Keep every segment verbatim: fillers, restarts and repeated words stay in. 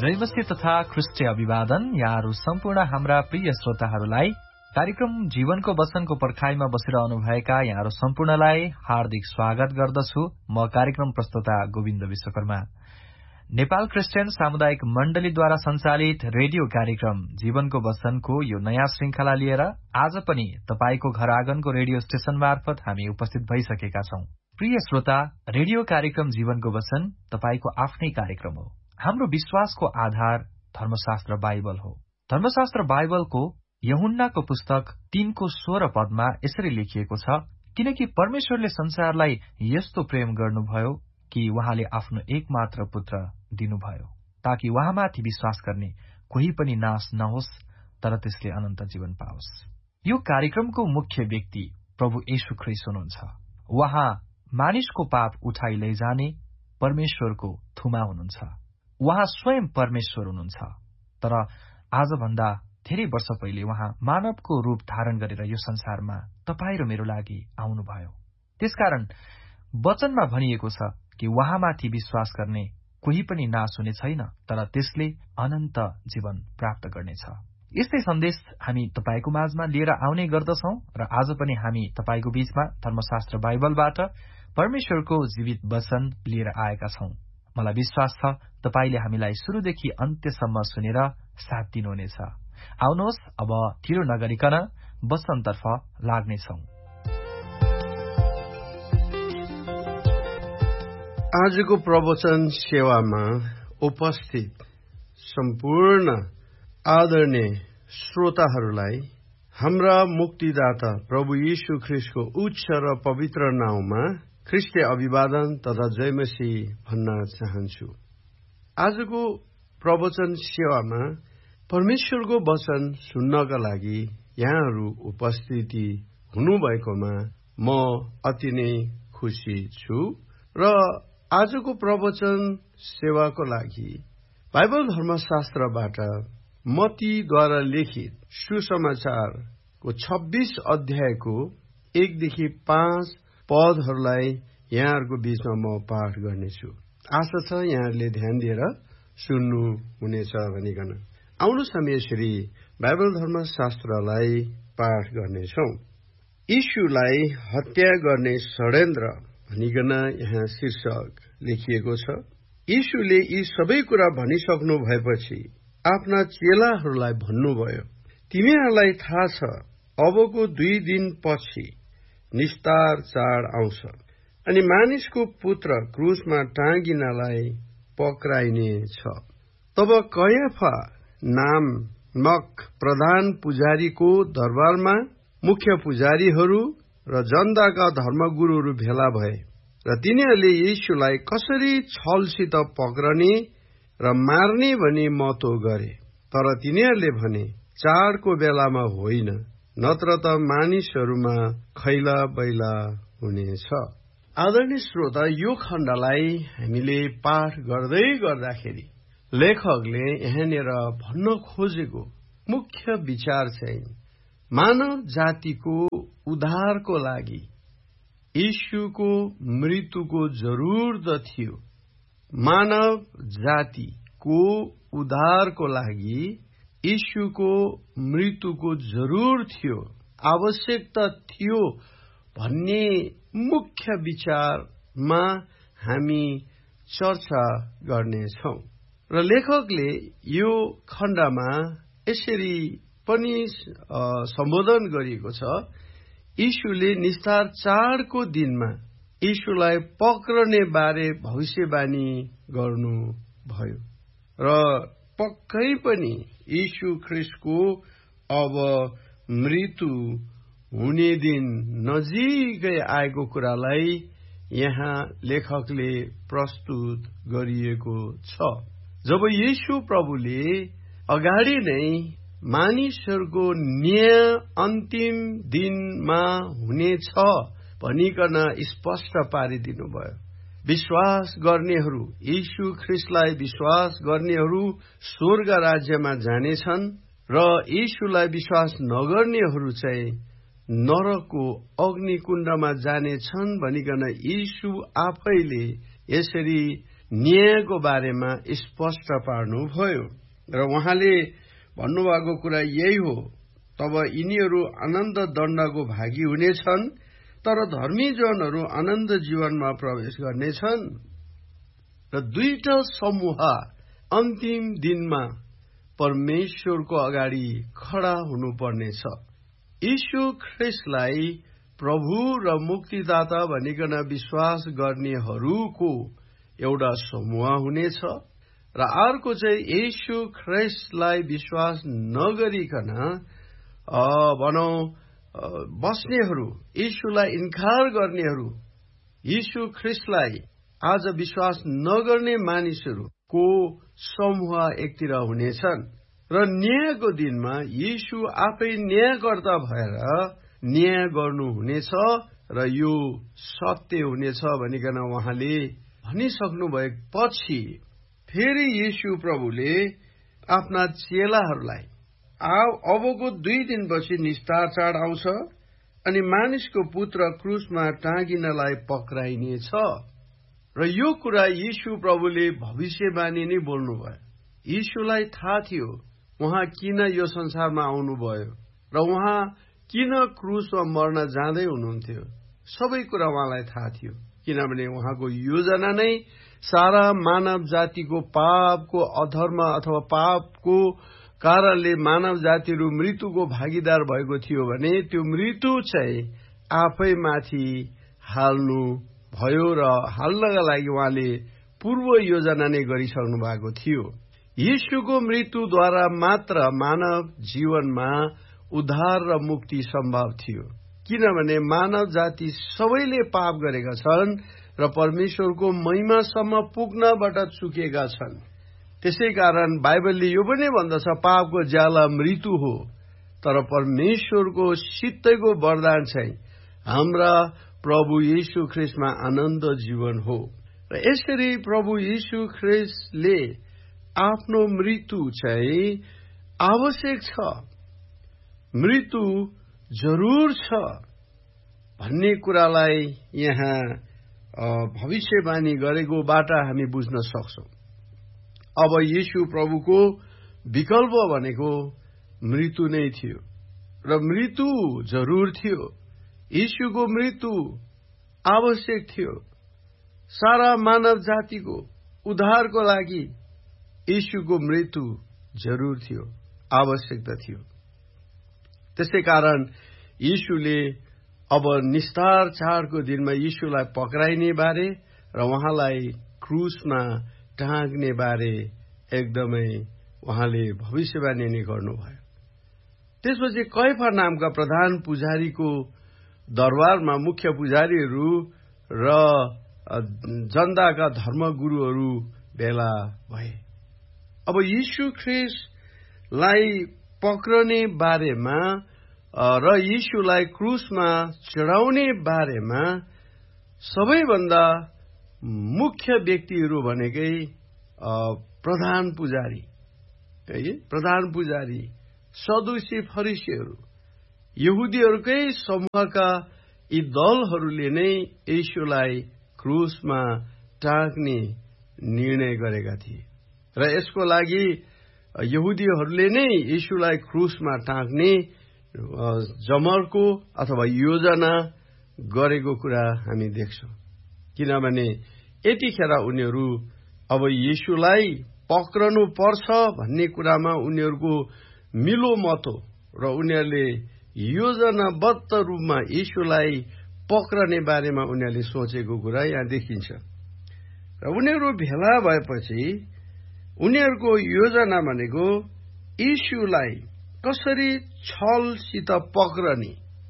जयमसी तथा ख्रिस्टीय अभिवादन। यहाँहरू सम्पूर्ण हाम्रा प्रिय श्रोताहरूलाई कार्यक्रम जीवनको वचनको पर्खाइमा बसिरहनुभएका यहाँहरू सम्पूर्णलाई हार्दिक स्वागत गर्दछु। म कार्यक्रम प्रस्तोता गोविन्द विश्वकर्मा। नेपाल क्रिस्चियन सामुदायिक मण्डलीद्वारा सञ्चालित रेडियो कार्यक्रम जीवनको वचनको यो नयाँ श्रृंखला लिएर आज पनि तपाईको घर आँगनको रेडियो स्टेशन मार्फत हामी उपस्थित भइसकेका छौं। प्रिय श्रोता, रेडियो कार्यक्रम जीवनको वचन तपाईको आफ्नै कार्यक्रम हो। हाम्रो विश्वासको आधार धर्मशास्त्र बाइबल हो। धर्मशास्त्र बाइबलको यूहन्नाको पुस्तक तीनको सोह्र पदमा यसरी लेखिएको छ, किनकि परमेश्वरले संसारलाई यस्तो प्रेम गर्नुभयो कि उहाँले आफ्नो एकमात्र पुत्र दिनुभयो, ताकि उहाँमाथि विश्वास गर्ने कोही पनि नाश नहोस्, तर त्यसले अनन्त जीवन पाओस्। यो कार्यक्रमको मुख्य व्यक्ति प्रभु येशू ख्रीष्ट हुनुहुन्छ। उहाँ मानिसको पाप उठाइ लैजाने परमेश्वरको थुमा हुनुहुन्छ। उहाँ स्वयं परमेश्वर हुनुहुन्छ, तर आजभन्दा धेरै वर्ष पहिले उहाँ मानवको रूप धारण गरेर यो संसारमा तपाईँ र मेरो लागि आउनुभयो। त्यसकारण वचनमा भनिएको छ कि उहाँमाथि विश्वास गर्ने कोही पनि नाश हुने छैन, तर त्यसले अनन्त जीवन प्राप्त गर्नेछ। यस्तै सन्देश हामी तपाईको माझमा लिएर आउने गर्दछौं र आज पनि हामी तपाईको बीचमा धर्मशास्त्र बाइबलबाट परमेश्वरको जीवित वचन लिएर आएका छौं। मलाई विश्वास छ तपाईले हामीलाई शुरूदेखि अन्त्यसम्म सुनेर साथ दिनुहुनेछ। आउनुहोस्, अब ढिलो नगरिकन वचनतर्फ लाग्नेछौं। आजको प्रवचन सेवामा उपस्थित सम्पूर्ण आदरणीय श्रोताहरूलाई हाम्रा मुक्तिदाता प्रभु येशू ख्रीष्टको उच्च र पवित्र नाउँमा ख्रीष्टीय अभिवादन तथा जयमसी भन्न चाहन्छु। आजको प्रवचन सेवामा परमेश्वरको वचन सुन्नका लागि यहाँहरू उपस्थिति हुनुभएकोमा म अति नै खुसी छु र आजको प्रवचन सेवाको लागि बाइबल धर्मशास्त्रबाट मत्तीद्वारा लिखित सुसमाचारको छब्बीस अध्यायको एकदेखि पाँच पदहरूलाई यहाँहरूको बीचमा म पाठ गर्नेछु। आशा छ यहाँहरूले ध्यान दिएर सुन्नु हुनेछ भनिकन आउनुहोस् हामी यसरी बाइबल धर्मशास्त्रलाई पाठ गर्नेछौँ। यीशुलाई हत्या गर्ने षड्यन्त्र भनिकन यहाँ शीर्षक लेखिएको छ। यीशुले यी सबै कुरा भनिसक्नु भएपछि आफ्ना चेलाहरूलाई भन्नुभयो, तिमीहरूलाई थाहा छ अबको दुई दिन पछि निस्तार चाड आउँछ अनि मानिसको पुत्र क्रुसमा टाँगिनलाई पक्राइने छ। तब कयाफा नामक प्रधान पुजारीको दरबारमा मुख्य पुजारीहरू र जनताका धर्मगुरुहरू भेला भए र तिनीहरूले यीशुलाई कसरी छलसित पक्रने र मार्ने भनी महत्त्व गरे। तर तिनीहरूले भने, चाडको बेलामा होइन, नत्र त मानिसहरूमा खैला बैला हुनेछ। आदरणीय श्रोता, यो खण्डलाई हामीले पाठ गर्दै गर्दाखेरि लेखकले यहाँनिर भन्न खोजेको मुख्य विचार चाहिँ मानव जातिको उद्धारको लागि यीशुको मृत्युको जरुरत थियो। मानव जातिको उद्धारको लागि यीशुको मृत्युको जरुर थियो, आवश्यकता थियो भन्ने मुख्य विचारमा हामी चर्चा गर्नेछौँ। र लेखकले यो खण्डमा यसरी पनि सम्बोधन गरिएको छ, यीशुले निस्तार चाडको दिनमा यीशुलाई पक्रने बारे भविष्यवाणी गर्नुभयो र पक्कै पनि यीशु ख्रीष्टको अब मृत्यु हुने दिन नजिकै आएको कुरालाई यहाँ लेखकले प्रस्तुत गरिएको छ। जब यीशु प्रभुले अगाडि नै मानिसहरूको न्याय अन्तिम दिनमा हुनेछ भनिकन स्पष्ट पारिदिनु भयो। विश्वास गर्नेहरू, यीशु ख्रीष्टलाई विश्वास गर्नेहरू स्वर्ग राज्यमा जानेछन् र यीशुलाई विश्वास नगर्नेहरू चाहिँ नरकको अग्निकुण्डमा जानेछन् भनिकन यीशु आफैले यसरी न्यायको बारेमा स्पष्ट पार्नुभयो र उहाँले भन्नुभएको कुरा यही हो। तब यिनीहरू अनन्त दण्डको भागी हुनेछन्, तर धर्मीजनहरू अनन्त जीवनमा प्रवेश गर्नेछन्। र दुईटा समूह अन्तिम दिनमा परमेश्वरको अगाडि खडा हुनुपर्नेछ। यीशु ख्रीष्टलाई प्रभु र मुक्तिदाता भनिकन विश्वास गर्नेहरूको एउटा समूह हुनेछ र अर्को चाहिँ यीशु ख्रीष्टलाई विश्वास नगरिकन भनौं बस्नेहरू, यीशुलाई इन्कार गर्नेहरू, यीशु ख्रीष्टलाई आज विश्वास नगर्ने मानिसहरूको समूह एकतिर हुनेछन् र न्यायको दिनमा यीशु आफै न्यायकर्ता भएर न्याय गर्नुहुनेछ र यो सत्य हुनेछ भनिकन उहाँले भनिसक्नु भएपछि फेरि यीशु प्रभुले आफ्ना चेलाहरूलाई अबको दुई दिनपछि निस्तार चाड आउँछ अनि मानिसको पुत्र क्रुसमा टाँगिनलाई पक्राइनेछ र यो कुरा यीशु प्रभुले भविष्यवाणी नै बोल्नुभयो। यीशुलाई थाहा थियो उहाँ किन यो संसारमा आउनुभयो र उहाँ किन क्रुसमा मर्न जाँदै हुनुहुन्थ्यो। सबै कुरा उहाँलाई थाहा थियो, किनभने उहाँको योजना नै सारा मानव जातिको पापको अधर्म अथवा पापको कारणले मानव जातिहरू मृत्युको भागीदार भएको थियो भने त्यो मृत्यु चाहिँ आफैमाथि हाल्नु भयो र हाल्नका लागि उहाँले पूर्व योजना नै गरिसक्नु भएको थियो। यीशुको मृत्युद्वारा मात्र मानव जीवनमा उद्धार र मुक्ति सम्भव थियो, किनभने मानव जाति सबैले पाप गरेका छन् र परमेश्वरको महिमासम्म पुग्नबाट चुकेका छन्। त्यसै कारण बाइबलले यो पनि भन्दछ पापको ज्याला मृत्यु हो, तर परमेश्वरको सित्तैको वरदान चाहिँ हाम्रा प्रभु यीशु ख्रीष्टमा आनन्द जीवन हो। र यसरी प्रभु यीशु ख्रीष्टले आफ्नो मृत्यु चाहिँ आवश्यक छ, मृत्यु जरुर छ भन्ने कुरालाई यहाँ भविष्यवाणी गरेकोबाट हामी बुझ्न सक्छौं। अब यीशु प्रभुको विकल्प भनेको मृत्यु नै थियो र मृत्यु जरुर थियो। यीशुको मृत्यु आवश्यक थियो। सारा मानव जातिको उद्धारको लागि यीशुको मृत्यु जरुर थियो, आवश्यकता थियो। त्यसै कारण यीशुले अब निस्तार चाडको दिनमा यीशुलाई पक्राइने बारे र उहाँलाई क्रुसमा टाँग्ने बारे एकदमै उहाँले भविष्यवाणी नै गर्नुभयो। त्यसपछि कैफा नामका प्रधान पुजारीको दरबारमा मुख्य पुजारीहरू र जनताका धर्मगुरूहरू भेला भए। अब यीशु ख्रीष्टलाई पक्रने बारेमा र यीशुलाई क्रुसमा चढाउने बारेमा सबैभन्दा मुख्य व्यक्तिहरू भनेकै प्रधान पुजारी है प्रधान पुजारी सदुसी फरिसीहरू यहुदीहरूकै समूहका यी दलहरूले नै यीशुलाई क्रुसमा टाँग्ने निर्णय गरेका थिए र यसको लागि यहुदीहरूले नै यीशुलाई क्रुसमा टाँग्ने जमर्को अथवा योजना गरेको कुरा हामी देख्छौं। किनभने यतिखेर उनीहरू अब यीशुलाई पक्रनु पर्छ भन्ने कुरामा उनीहरूको मिलोमतो र उनीहरूले योजनाबद्ध रूपमा यीशुलाई पक्रने बारेमा उनीहरूले सोचेको कुरा यहाँ देखिन्छ। र उनीहरू भेला भएपछि उनीहरूको योजना भनेको यीशुलाई कसरी छलसित पक्रने,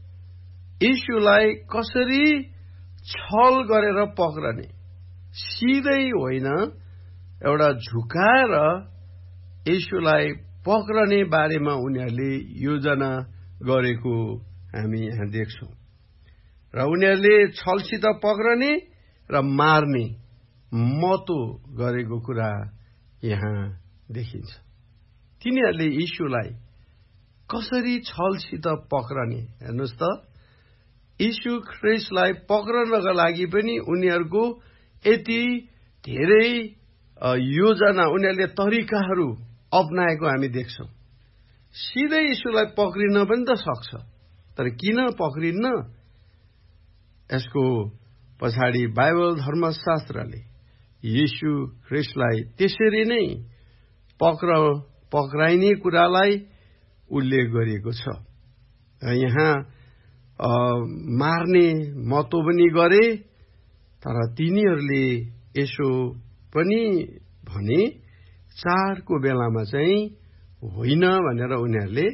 यीशुलाई कसरी छल गरेर पक्रने, सिधै होइन एउटा झुकाएर यीशुलाई पक्रने बारेमा उनीहरूले योजना गरेको हामी यहाँ देख्छौं। र उनीहरूले छलसित पक्रने र मार्ने मतो गरेको कुरा यहाँ देखिन्छ। तिनीहरूले यीशुलाई कसरी छलसित पक्रने, हेर्नुहोस् त, यीशु ख्रीष्टलाई पक्रनका लागि पनि उनीहरूको यति धेरै योजना, उनीहरूले तरिकाहरू अपनाएको हामी देख्छौँ। सिधै यीशुलाई पक्रिन पनि त सक्छ, तर किन पक्रिन्न? यसको पछाडि बाइबल धर्मशास्त्रले यीशु ख्रीष्टलाई त्यसरी नै पक्र पक्राइने कुरालाई उल्लेख गरिएको छ। यहाँ मार्ने मतो पनि गरे, तर तिनीहरूले यसो पनि भने चाडको बेलामा चाहिँ होइन भनेर उनीहरूले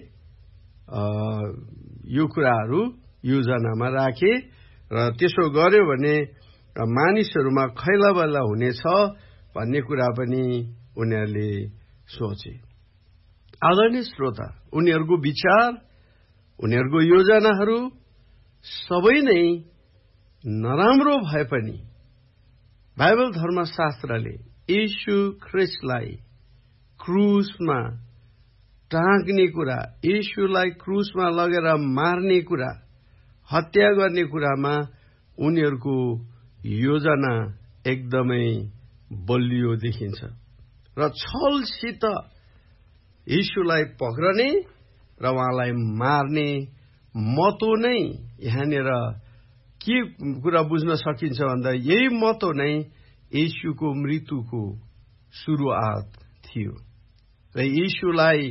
यो कुराहरू योजनामा राखे र त्यसो गर्यो भने मानिसहरूमा खैलाबैला हुनेछ भन्ने कुरा पनि उनीहरूले सोचे। आदरणीय श्रोता, उनीहरूको विचार, उनीहरूको योजनाहरू सबै नै नराम्रो भए पनि बाइबल धर्मशास्त्रले यीशु ख्रीष्टलाई क्रुसमा टाँग्ने कुरा, यीशुलाई क्रुसमा लगेर मार्ने कुरा, हत्या गर्ने कुरामा उनीहरूको योजना एकदमै बलियो देखिन्छ र छलसित यीशुलाई पक्रने र उहाँलाई मार्ने मतो नै यहाँनिर के कुरा बुझ्न सकिन्छ भन्दा यही मतो नै यीशुको मृत्युको सुरुवात थियो र यीशुलाई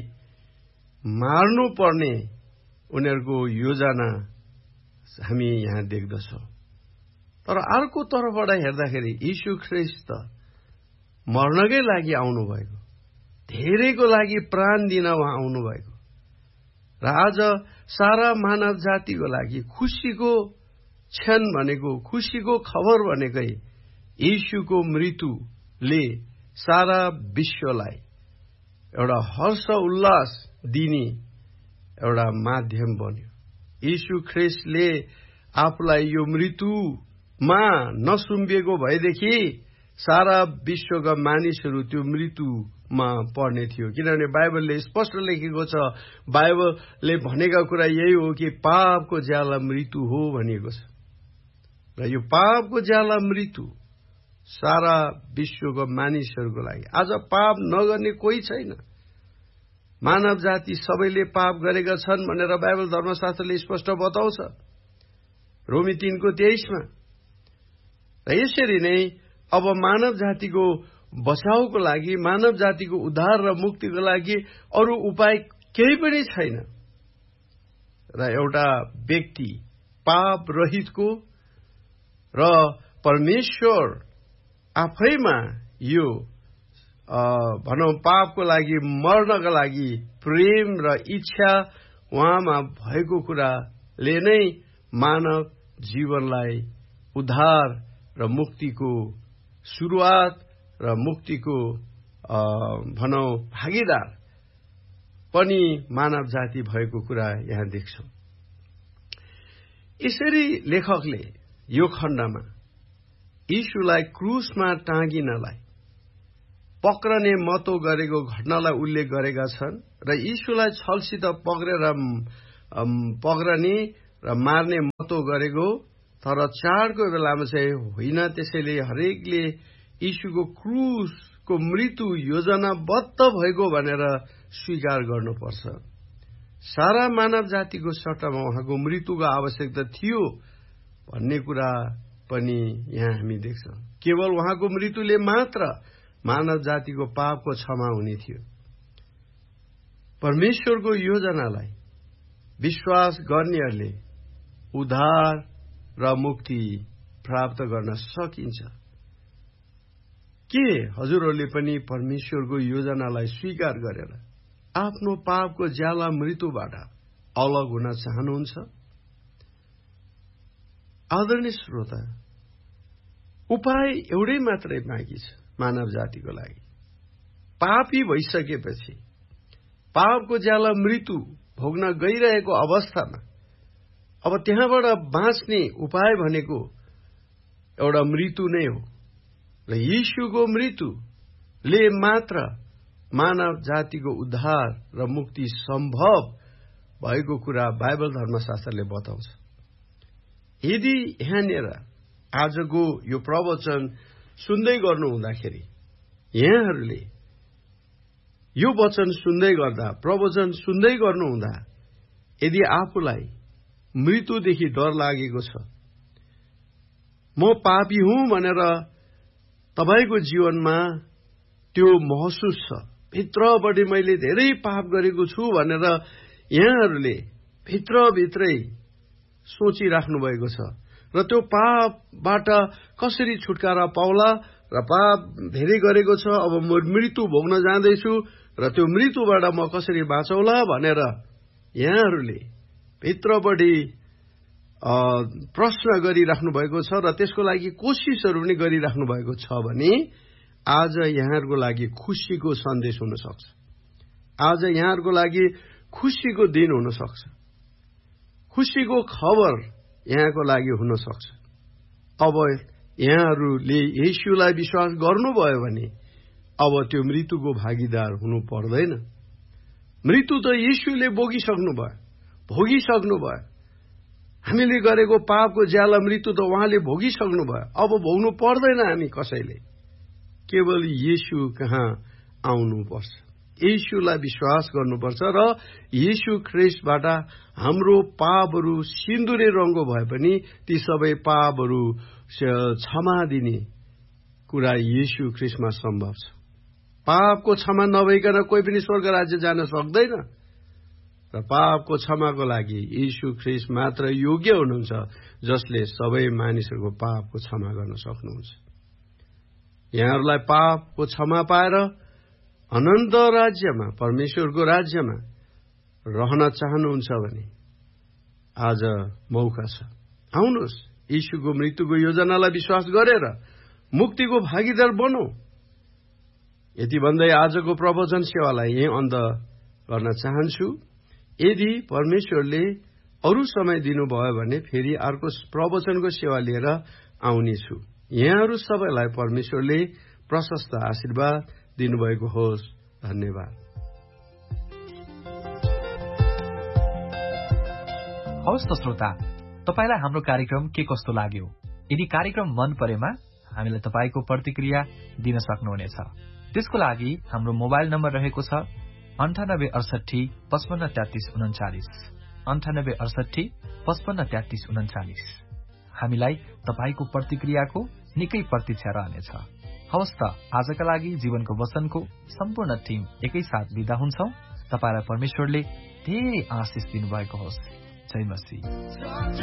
मार्नुपर्ने उनीहरूको योजना हामी यहाँ देख्दछौँ। तर अर्को तर्फबाट हेर्दाखेरि यीशु ख्रीष्ट मर्नकै लागि आउनुभएको, धेरैको लागि प्राण दिन उहाँ आउनुभएको र आज सारा मानव जातिको लागि खुसीको क्षण भनेको, खुसीको खबर भनेकै यीशुको मृत्युले सारा विश्वलाई एउटा हर्ष उल्लास दिने एउटा माध्यम बन्यो। यीशु ख्रीष्टले आफूलाई यो मृत्युमा नसुम्बिएको भएदेखि सारा विश्वका मानिसहरू त्यो मृत्युमा पर्ने थियो, किनभने बाइबलले स्पष्ट लेखेको छ। बाइबलले भनेका कुरा यही हो कि पापको ज्याला मृत्यु हो भनिएको छ र यो पापको ज्याला मृत्यु सारा विश्वको मानिसहरूको लागि। आज पाप नगर्ने कोही छैन, मानव जाति सबैले पाप गरेका छन् भनेर बाइबल धर्मशास्त्रले स्पष्ट बताउँछ रोमी तीनको तेइसमा। र यसरी नै अब मानव जातिको बचाउको लागि, मानव जातिको उद्धार र मुक्तिको लागि अरू उपाय केही पनि छैन र एउटा व्यक्ति पाप रहितको र परमेश्वर आफैमा यो भनौँ पापको लागि मर्नका लागि प्रेम र इच्छा उहाँमा भएको कुराले नै मानव जीवनलाई उद्धार र मुक्तिको सुरुवात र मुक्तिको भनौँ भागीदार पनि मानव जाति भएको कुरा यहाँ देख्छौँ। यसरी लेखकले यो खण्डमा यीशुलाई क्रुसमा टाँगिनलाई पक्रने मतो गरेको घटनालाई उल्लेख गरेका छन् र यीशुलाई छलसित पक्रेर पक्रने र मार्ने मतो गरेको, तर चाडको बेलामा चाहिँ होइन। त्यसैले हरेकले यीशुको क्रुसको मृत्यु योजनाबद्ध भएको भनेर स्वीकार गर्नुपर्छ। सारा मानव जातिको सट्टामा उहाँको मृत्युको आवश्यकता थियो भन्ने कुरा पनि यहाँ हामी देख्छौँ। केवल उहाँको मृत्युले मात्र मानव जातिको पापको क्षमा हुने थियो। परमेश्वरको योजनालाई विश्वास गर्नेहरूले उद्धार र मुक्ति प्राप्त गर्न सकिन्छ। के हजुरहरूले पनि परमेश्वरको योजनालाई स्वीकार गरेर आफ्नो पापको ज्याला मृत्युबाट अलग हुन चाहनुहुन्छ? आदरणीय श्रोता, उपाय एउटै मात्रै बाँकी छ मानव जातिको लागि। पापी भइसकेपछि, पापको ज्याला मृत्यु भोग्न गइरहेको अवस्थामा अब त्यहाँबाट बाँच्ने उपाय भनेको एउटा मृत्यु नै हो र यीशुको मृत्युले मात्र मानव जातिको उद्धार र मुक्ति सम्भव भएको कुरा बाइबल धर्मशास्त्रले बताउँछ। यदि यहाँनिर आजको यो प्रवचन सुन्दै गर्नु हुँदाखेरि यहाँहरूले यो वचन सुन्दै गर्दा, प्रवचन सुन्दै गर्नुहुँदा यदि आफूलाई मृत्युदेखि डर लागेको छ, म पापी हुँ भनेर तपाईको जीवनमा त्यो महसुस छ, भित्रबाट मैले धेरै पाप गरेको छु भनेर यहाँहरूले भित्रभित्रै सोचिराख्नु भएको छ र त्यो पापबाट कसरी छुटकारा पाउला र पाप धेरै गरेको छ, अब म मृत्यु भोग्न जाँदैछु र त्यो मृत्युबाट म कसरी बाँचौला भनेर यहाँहरूले भित्रपट्टि प्रश्न गरिराख्नु भएको छ र त्यसको लागि कोसिसहरू पनि गरिराख्नु भएको छ भने आज यहाँहरूको लागि खुसीको सन्देश हुन सक्छ। आज यहाँहरूको लागि खुसीको दिन हुन सक्छ, खुसीको खबर यहाँको लागि हुन सक्छ। अब यहाँहरूले येशूलाई विश्वास गर्नुभयो भने अब त्यो मृत्युको भागीदार हुनु पर्दैन। मृत्यु त येशूले बोकिसक्नु भयो, भोगिसक्नु भयो। हामीले गरेको पापको ज्याला मृत्यु त उहाँले भोगिसक्नु भयो, अब भोग्नु पर्दैन। हामी कसैले केवल येशू कहाँ आउनुपर्छ, येशूलाई विश्वास गर्नुपर्छ र येशू ख्रीष्टबाट हाम्रो पापहरू सिन्दुरे रङको भए पनि ती सबै पापहरू क्षमा दिने कुरा येशू ख्रीष्टमा सम्भव छ। पापको क्षमा नभइकन कोही पनि स्वर्ग राज्य जान सक्दैन र पापको क्षमाको लागि येशू ख्रीष्ट मात्र योग्य हुनुहुन्छ, जसले सबै मानिसहरूको पापको क्षमा गर्न सक्नुहुन्छ। यहाँहरूलाई पापको क्षमा पाएर अनन्त राज्यमा, परमेश्वरको राज्यमा रहन चाहनुहुन्छ भने आज मौका छ। आउनुहोस्, येशूको मृत्युको योजनालाई विश्वास गरेर मुक्तिको भागीदार बनौ। यति भन्दै आजको प्रवचन सेवालाई यही अन्त गर्न चाहन्छु। यदि परमेश्वरले अरू समय दिनुभयो भने फेरि अर्को प्रवचनको सेवा लिएर आउनेछु। यहाँहरू सबैलाई परमेश्वरले प्रशस्त आशीर्वाद दिनुभएको होस्। धन्यवाद। हवस् त श्रोता, तपाईलाई हाम्रो कार्यक्रम के कस्तो लाग्यो? यदि कार्यक्रम मन परेमा हामीलाई तपाईको प्रतिक्रिया दिन सक्नुहुनेछ। त्यसको लागि हाम्रो मोबाइल नम्बर रहेको छ अन्ठानब्बे अडसठी पचपन्न तेत्तीस उन्चालिस, अन्ठानब्बे अडसठी पचपन्न तेत्तीस उन्चालिस। हामीलाई तपाईको प्रतिक्रियाको निकै प्रतीक्षा रहनेछ। हवस् त, आजका लागि जीवनको वचनको सम्पूर्ण टिम एकैसाथ बिदा हुन्छौं। तपाईलाई परमेश्वरले धेरै आशिष दिनुभएको होस्। जय मसीह।